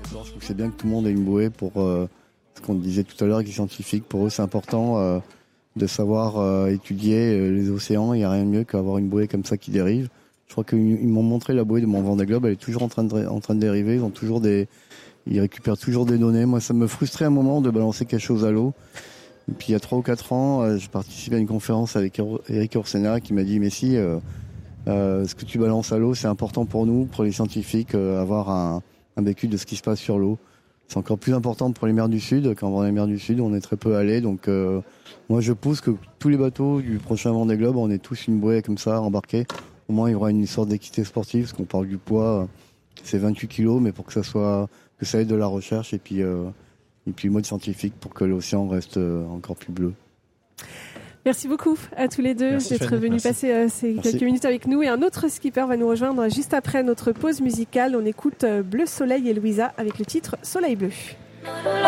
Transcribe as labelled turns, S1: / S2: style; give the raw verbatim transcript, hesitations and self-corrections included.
S1: Alors, je trouve que c'est bien que tout le monde ait une bouée pour euh, ce qu'on disait tout à l'heure avec les scientifiques. Pour eux, c'est important euh, de savoir euh, étudier euh, les océans. Il n'y a rien de mieux qu'avoir une bouée comme ça qui dérive. Je crois qu'ils m'ont montré la bouée de mon Vendée Globe. Elle est toujours en train de, en train de dériver. Ils ont toujours des, ils récupèrent toujours des données. Moi, ça me frustrait un moment de balancer quelque chose à l'eau. Et puis, il y a trois ou quatre ans, euh, je participais à une conférence avec Eric Orsena qui m'a dit, mais si, euh, euh, ce que tu balances à l'eau, c'est important pour nous, pour les scientifiques, euh, avoir un, un vécu de ce qui se passe sur l'eau. C'est encore plus important pour les mers du Sud. Quand on va dans les mers du Sud, on est très peu allés. Donc, euh, moi, je pousse que tous les bateaux du prochain Vendée Globe, on ait tous une bouée comme ça, embarquée. Au moins, il y aura une sorte d'équité sportive, parce qu'on parle du poids, c'est vingt-huit kilos, mais pour que ça soit, que ça aide de la recherche, et puis, euh, et puis mode scientifique pour que l'océan reste euh, encore plus bleu.
S2: Merci beaucoup à tous les deux
S3: Merci,
S2: d'être venus passer euh, ces
S1: Merci.
S2: quelques minutes avec nous. Et un autre skipper va nous rejoindre juste après notre pause musicale. On écoute euh, Bleu Soleil et Louisa avec le titre Soleil Bleu.